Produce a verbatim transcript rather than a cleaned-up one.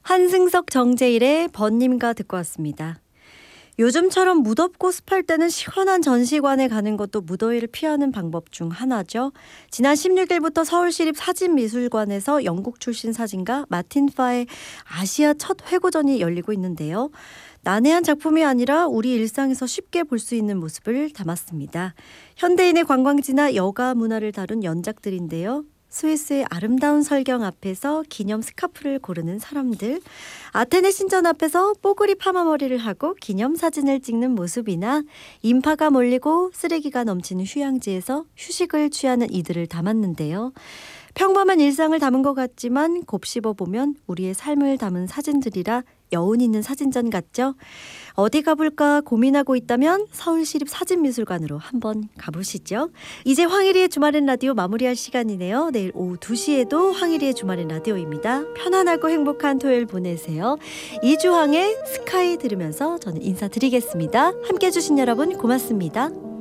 한승석 정재일의 번님과 듣고 왔습니다. 요즘처럼 무덥고 습할 때는 시원한 전시관에 가는 것도 무더위를 피하는 방법 중 하나죠. 지난 십육 일부터 서울시립 사진미술관에서 영국 출신 사진가 마틴 파의 아시아 첫 회고전이 열리고 있는데요. 난해한 작품이 아니라 우리 일상에서 쉽게 볼 수 있는 모습을 담았습니다. 현대인의 관광지나 여가 문화를 다룬 연작들인데요. 스위스의 아름다운 설경 앞에서 기념 스카프를 고르는 사람들, 아테네 신전 앞에서 뽀글이 파마머리를 하고 기념사진을 찍는 모습이나 인파가 몰리고 쓰레기가 넘치는 휴양지에서 휴식을 취하는 이들을 담았는데요. 평범한 일상을 담은 것 같지만 곱씹어 보면 우리의 삶을 담은 사진들이라 여운 있는 사진전 같죠? 어디 가볼까 고민하고 있다면 서울시립 사진미술관으로 한번 가보시죠. 이제 황일희의 주말엔 라디오 마무리할 시간이네요. 내일 오후 두 시에도 황일희의 주말엔 라디오입니다. 편안하고 행복한 토요일 보내세요. 이주황의 스카이 들으면서 저는 인사드리겠습니다. 함께해 주신 여러분 고맙습니다.